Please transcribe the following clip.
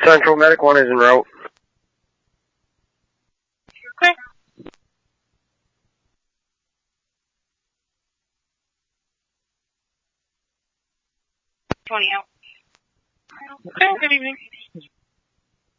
Central Medic 1 is en route. Okay. Okay, good evening.